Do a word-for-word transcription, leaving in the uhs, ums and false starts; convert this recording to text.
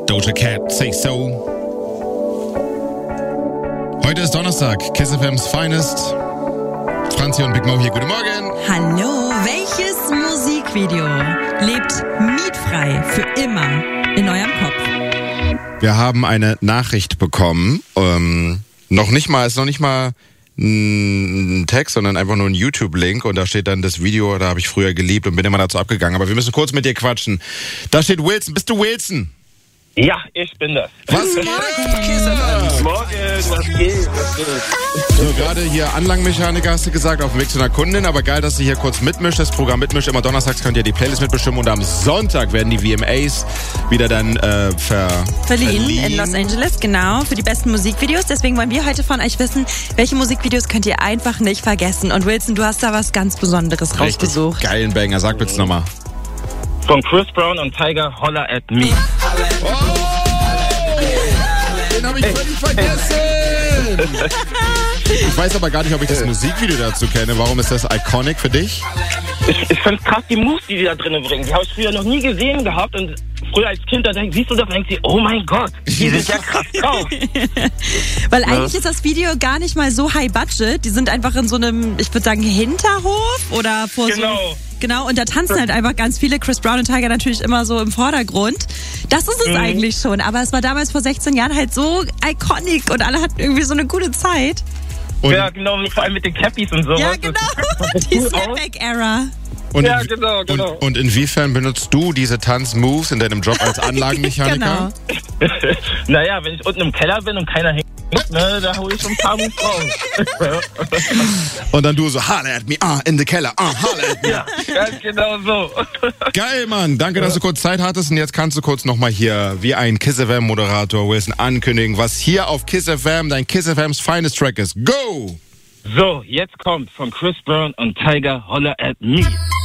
Doja Cat, Say So. Heute ist Donnerstag, Kiss F M's Finest. Franzi und Big Mo hier, guten Morgen. Hallo, welches Musikvideo lebt mietfrei für immer in eurem Kopf? Wir haben eine Nachricht bekommen, ähm, noch nicht mal, ist noch nicht mal ein Text, sondern einfach nur ein YouTube-Link und da steht dann das Video, da habe ich früher geliebt und bin immer dazu abgegangen, aber wir müssen kurz mit dir quatschen. Da steht Wilson, bist du Wilson? Ja, ich bin das. Was geht? Morgen, was geht? Was geht? So, gerade hier Anlagenmechaniker hast du gesagt, auf dem Weg zu einer Kundin, aber geil, dass du hier kurz mitmischt, das Programm mitmischt. Immer donnerstags könnt ihr die Playlist mitbestimmen und am Sonntag werden die V M As wieder dann äh, ver Verliehen, verliehen in Los Angeles, genau, für die besten Musikvideos. Deswegen wollen wir heute von euch wissen, welche Musikvideos könnt ihr einfach nicht vergessen. Und Wilson, du hast da was ganz Besonderes Richtig rausgesucht. geilen Banger, sag bitte nochmal. Von Chris Brown und Tiger, Holla at Me. Oh, den habe ich völlig vergessen. Ich weiß aber gar nicht, ob ich das Musikvideo dazu kenne. Warum ist das iconic für dich? Ich, ich finde krass, die Moves, die die da drinnen bringen. Die habe ich früher noch nie gesehen gehabt und früher als Kind, da denk, siehst du das und denkst dir, oh mein Gott, die sind ja krass drauf. Weil eigentlich ist das Video gar nicht mal so high budget. Die sind einfach in so einem, ich würde sagen, Hinterhof oder vor Genau. so... Genau, und da tanzen halt einfach ganz viele. Chris Brown und Tiger natürlich immer so im Vordergrund. Das ist es mhm. eigentlich schon. Aber es war damals vor sechzehn Jahren halt so iconic und alle hatten irgendwie so eine gute Zeit. Und ja, genau, vor allem mit den Cappies und sowas. Ja, genau, die Snapback-Era. Und ja, genau, genau. Und, und inwiefern benutzt du diese Tanzmoves in deinem Job als Anlagenmechaniker? Genau. Naja, wenn ich unten im Keller bin und keiner hängt, ne, da hole ich schon ein paar Moves raus. Und dann du so, holla at me, ah, in the Keller, ah, holla at me. Ja, ganz genau so. Geil, Mann. Danke, dass du kurz Zeit hattest. Und jetzt kannst du kurz nochmal hier, wie ein Kiss F M-Moderator, Wilson, ankündigen, was hier auf Kiss F M, dein Kiss F M's Finest Track ist. Go! So, jetzt kommt von Chris Brown und Tiger, Holla at Me.